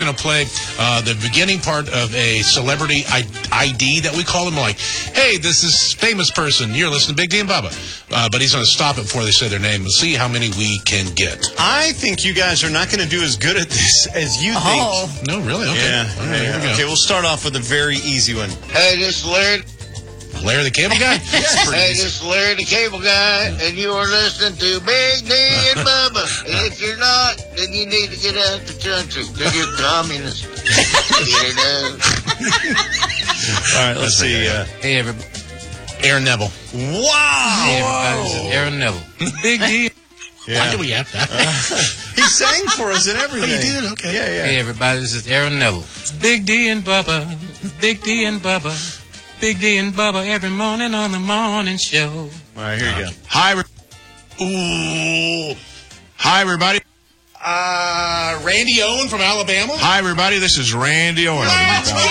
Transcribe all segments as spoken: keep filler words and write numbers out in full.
going to play uh, the beginning part of a celebrity I D that we call them. Like, hey, this is famous person. You're listening to Big D and Bubba. Uh, but he's going to stop it before they say their name and see how many we can get. I think you guys are not going to do as good at this as you oh. think. No, really? Okay. Yeah. All right, here we go. Okay, we'll start off with a very easy one. Hey, this is Larry. Larry the Cable Guy? Yes. Hey, this is Larry the Cable Guy, and you are listening to Big D and Bubba. And if you're not, then you need to get out the country. Because you're communist. You know? All right, let's see. Uh, hey, everybody. Aaron Neville. Wow! Hey, everybody. This is Aaron Neville. Big D. Yeah. Why do we have that? Uh, he sang for us and everything. Oh, you did? Okay. Yeah, yeah. Hey, everybody. This is Aaron Neville. It's Big D and Bubba. Big D and Bubba. Big D and Bubba every morning on the morning show. All right, here you go. Hi, Ooh. Hi, everybody. Uh, Randy Owen from Alabama. Hi, everybody. This is Randy Owen. Let's go!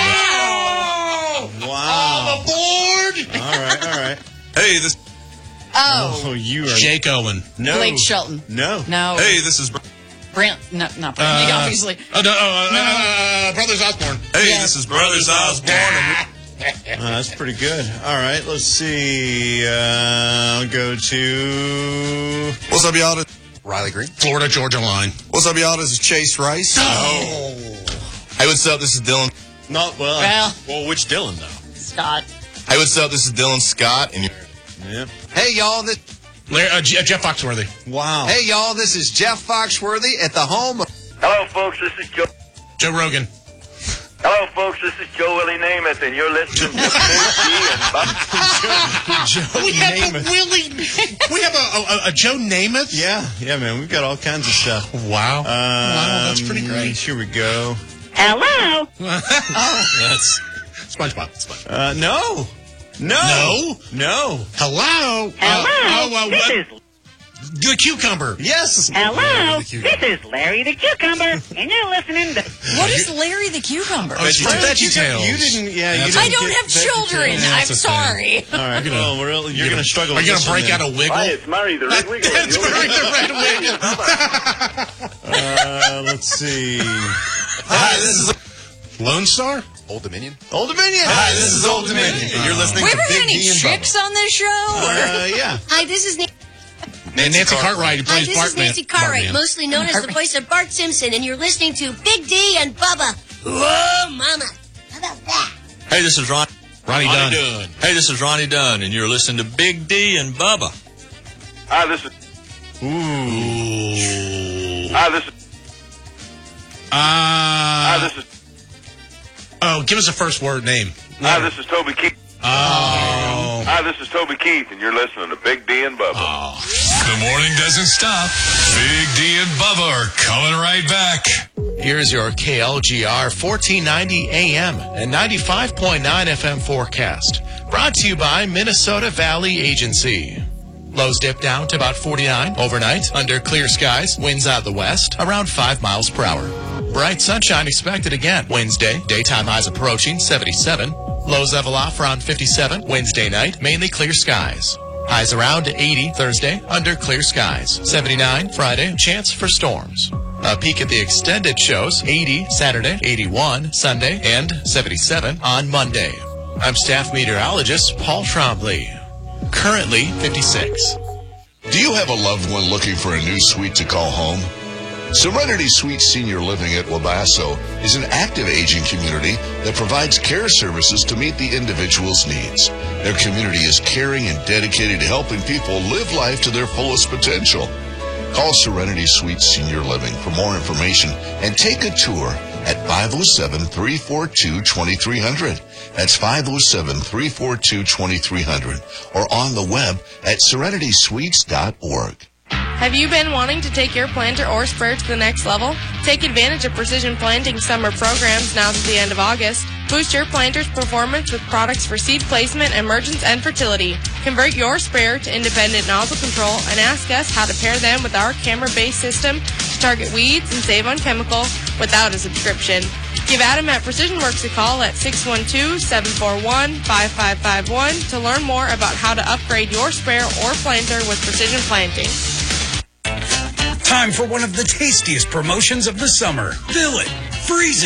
Wow. I'm aboard. All right, all right. Hey, this. Oh. Oh, you are. Jake Owen. No. Blake Shelton. No. No. Hey, this is. Brent. No, not Brent. Uh, obviously. Oh, no, uh, No. uh, Brothers Osborne. Hey, Yes. this is Brothers Osborne. Uh, that's pretty good. All right, let's see. Uh, I'll go to... What's up, y'all? Riley Green. Florida Georgia line. What's up, y'all? This is Chase Rice. Oh. Hey, what's up? This is Dylan. Not well. Well. Well, which Dylan, though? Scott. Hey, what's up? This is Dylan Scott. And Yep. Hey, y'all. This, Larry, uh, G- uh, Jeff Foxworthy. Wow. hey, y'all. This is Jeff Foxworthy at the home of... Hello, folks. This is Joe. Joe Rogan. Hello, folks. This is Joe Willie Namath, and you're listening to Big D and Bubba. Joe We have Namath. a Willie. We have a, a, a Joe Namath. Yeah, yeah, man. We've got all kinds of stuff. Wow. Um, wow, that's pretty great. Here we go. Hello. That's SpongeBob. SpongeBob. Uh, no. No. No. No. Hello. Hello. Uh, oh, uh, this what? is The cucumber. Yes. Hello. This is Larry the Cucumber, and you're listening to. What is Larry the Cucumber? Oh, it's You from didn't- you VeggieTales. You didn't. Yeah. You That's didn't I don't get have children. VeggieTales. I'm That's a sorry. All right. You're gonna- well, we're, you're, you're going to struggle. Are you with going to this break one, out a then. wiggle? Hi, it's Murray the Red Wiggle. and That's you're right, listening the to Red Big D and Bubba. Uh, let's see. Hi, this is Lone Star? Old Dominion. Old Dominion. Hi, this is Old Dominion. And you're listening We to ever Big had any D and chicks Bubba. on this show? or- Uh, yeah. Hi, this is Nancy. And Nancy Cartwright, who Hi, plays this Bart is Nancy Man- Cartwright, Bartman. mostly known as the voice of Bart Simpson, and you're listening to Big D and Bubba. Whoa, mama. How about that? Hey, this is Ron. Ronnie, Ronnie Dunn. Dunn. Hey, this is Ronnie Dunn, and you're listening to Big D and Bubba. Hi, this is. Ooh. Hi, this is. Hi, Uh, this is. oh, give us a first word name. Hi, this is Toby Keith. Oh. Hi, this is Toby Keith, and you're listening to Big D and Bubba. The morning doesn't stop. Big D and Bubba are coming right back. Here's your K L G R fourteen ninety A M and ninety-five point nine F M forecast. Brought to you by Minnesota Valley Agency. Lows dip down to about forty-nine overnight under clear skies. Winds out of the west around five miles per hour. Bright sunshine expected again Wednesday. Daytime highs approaching seventy-seven. Lows level off around fifty-seven. Wednesday night, mainly clear skies. Highs around eighty Thursday under clear skies. seventy-nine Friday, chance for storms. A peek at the extended shows, eighty Saturday, eighty-one Sunday, and seventy-seven on Monday. I'm staff meteorologist Paul Trombley. Currently fifty-six. Do you have a loved one looking for a new suite to call home? Serenity Suite Senior Living at Wabasso is an active aging community that provides care services to meet the individual's needs. Their community is caring and dedicated to helping people live life to their fullest potential. Call Serenity Suite Senior Living for more information and take a tour at five oh seven, three four two, two three zero zero. That's five oh seven, three four two, two three zero zero or on the web at serenity suites dot org. Have you been wanting to take your planter or sprayer to the next level? Take advantage of Precision Planting summer programs now to the end of August. Boost your planter's performance with products for seed placement, emergence, and fertility. Convert your sprayer to independent nozzle control and ask us how to pair them with our camera-based system to target weeds and save on chemical without a subscription. Give Adam at Precision Works a call at six one two, seven four one, five five five one to learn more about how to upgrade your sprayer or planter with Precision Planting. Time for one of the tastiest promotions of the summer. Fill it. Freeze it.